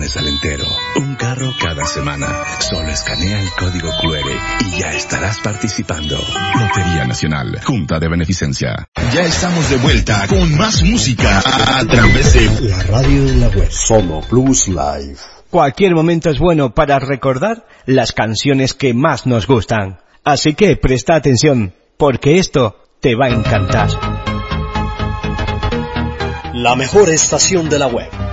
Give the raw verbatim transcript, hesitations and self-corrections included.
millones al entero. Un carro cada semana. Solo escanea el código cu erre y ya estarás participando. Lotería Nacional, Junta de Beneficencia. Ya estamos de vuelta con más música a través de la radio en la web. Somo Plus Live. Cualquier momento es bueno para recordar las canciones que más nos gustan. Así que presta atención, porque esto te va a encantar. La mejor estación de la web.